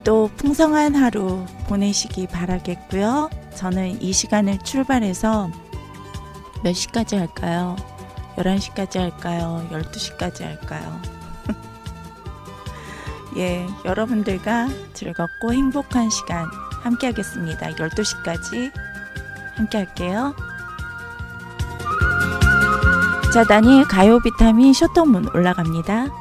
또 풍성한 하루 보내시기 바라겠고요. 저는 이 시간을 출발해서 몇 시까지 할까요? 11시까지 할까요? 12시까지 할까요? 예, 여러분들과 즐겁고 행복한 시간 함께 하겠습니다. 12시까지 함께 할게요. 자, 다니엘 가요 비타민 쇼터문 올라갑니다.